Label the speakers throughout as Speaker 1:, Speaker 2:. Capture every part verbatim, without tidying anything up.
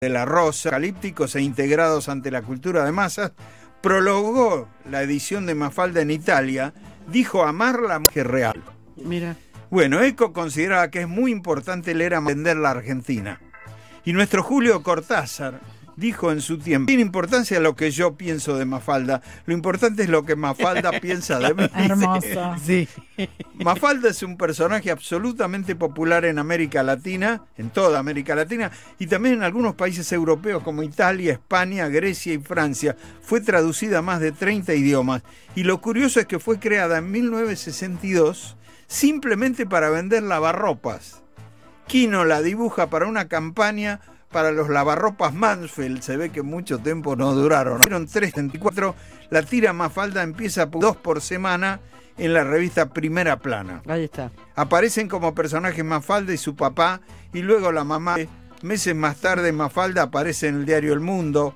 Speaker 1: de la Rosa, eucalípticos e integrados ante la cultura de masas, prologó la edición de Mafalda en Italia, dijo amar la mujer real.
Speaker 2: Mira.
Speaker 1: Bueno, Eco consideraba que es muy importante leer a entender la Argentina. Y nuestro Julio Cortázar dijo en su tiempo, sin importancia lo que yo pienso de Mafalda, lo importante es lo que Mafalda piensa de mí.
Speaker 2: Hermoso.
Speaker 1: Sí. Mafalda es un personaje absolutamente popular en América Latina, en toda América Latina, y también en algunos países europeos como Italia, España, Grecia y Francia. Fue traducida a más de treinta idiomas. Y lo curioso es que fue creada en mil novecientos sesenta y dos simplemente para vender lavarropas. Quino la dibuja para una campaña para los lavarropas Mansfield, se ve que mucho tiempo no duraron. Fueron tres treinta y cuatro, la tira Mafalda empieza por dos por semana en la revista Primera Plana.
Speaker 2: Ahí está.
Speaker 1: Aparecen como personajes Mafalda y su papá, y luego la mamá. Meses más tarde Mafalda aparece en el diario El Mundo.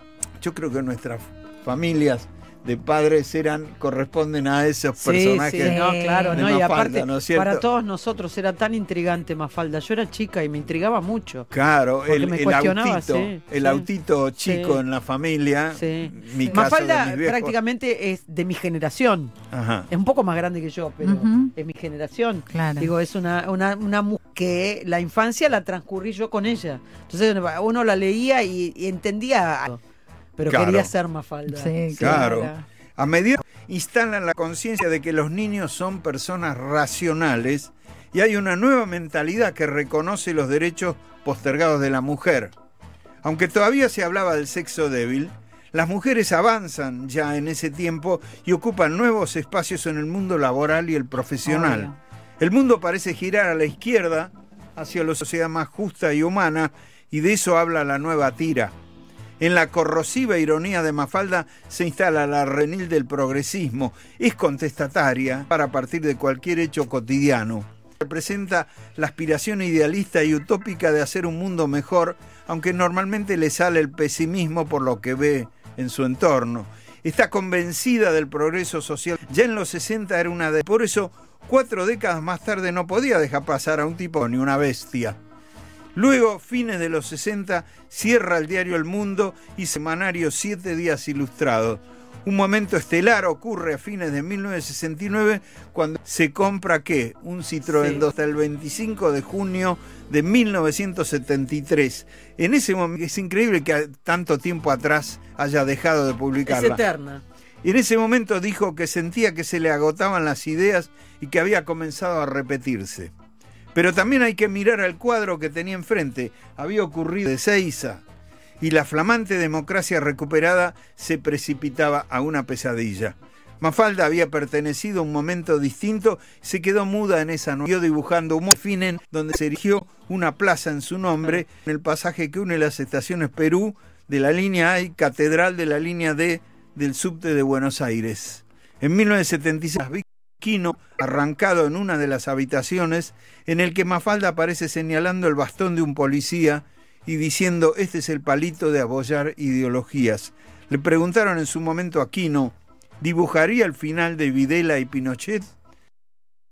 Speaker 1: Yo creo que nuestras familias de padres eran corresponden a esos
Speaker 2: sí,
Speaker 1: personajes.
Speaker 2: Sí, no, claro, no,
Speaker 1: Mafalda,
Speaker 2: y aparte,
Speaker 1: ¿no es cierto?
Speaker 2: para todos nosotros era tan intrigante Mafalda. Yo era chica y me intrigaba mucho.
Speaker 1: Claro, el,
Speaker 2: me
Speaker 1: el autito,
Speaker 2: sí,
Speaker 1: el
Speaker 2: sí,
Speaker 1: autito chico
Speaker 2: sí,
Speaker 1: en la familia.
Speaker 2: Sí.
Speaker 1: Mi caso
Speaker 2: Mafalda
Speaker 1: de mis
Speaker 2: prácticamente es de mi generación.
Speaker 1: Ajá.
Speaker 2: Es un poco más grande que yo, pero uh-huh. es mi generación.
Speaker 3: Claro.
Speaker 2: Digo, es una, una, una mujer que la infancia la transcurrí yo con ella. Entonces uno la leía y, y entendía algo, pero
Speaker 1: claro.
Speaker 2: quería ser Mafalda.
Speaker 3: Sí,
Speaker 1: claro.
Speaker 2: Claro.
Speaker 1: A medida que instalan la conciencia de que los niños son personas racionales y hay una nueva mentalidad que reconoce los derechos postergados de la mujer. Aunque todavía se hablaba del sexo débil, las mujeres avanzan ya en ese tiempo y ocupan nuevos espacios en el mundo laboral y el profesional.
Speaker 2: Obvio.
Speaker 1: El mundo parece girar a la izquierda hacia la sociedad más justa y humana, y de eso habla la nueva tira. En la corrosiva ironía de Mafalda se instala la renil del progresismo. Es contestataria para partir de cualquier hecho cotidiano. Representa la aspiración idealista y utópica de hacer un mundo mejor, aunque normalmente le sale el pesimismo por lo que ve en su entorno. Está convencida del progreso social. Ya en los sesenta era una de... Por eso, cuatro décadas más tarde no podía dejar pasar a un tipo ni una bestia. Luego, fines de los sesenta, cierra el diario El Mundo y semanario Siete Días Ilustrados. Un momento estelar ocurre a fines de mil novecientos sesenta y nueve cuando se compra, ¿qué? Un Citroën sí. hasta el veinticinco de junio de mil novecientos setenta y tres. En ese momento, es increíble que tanto tiempo atrás haya dejado de publicarla.
Speaker 2: Es eterna.
Speaker 1: En ese momento dijo que sentía que se le agotaban las ideas y que había comenzado a repetirse. Pero también hay que mirar al cuadro que tenía enfrente. Había ocurrido de Ezeiza y la flamante democracia recuperada se precipitaba a una pesadilla. Mafalda había pertenecido a un momento distinto, se quedó muda en esa noche, dibujando un Finen, donde se erigió una plaza en su nombre, en el pasaje que une las estaciones Perú de la línea A y Catedral de la línea D del subte de Buenos Aires. En mil novecientos setenta y seis, Quino, arrancado en una de las habitaciones, en el que Mafalda aparece señalando el bastón de un policía y diciendo: este es el palito de apoyar ideologías. Le preguntaron en su momento a Quino, ¿dibujaría el final de Videla y Pinochet?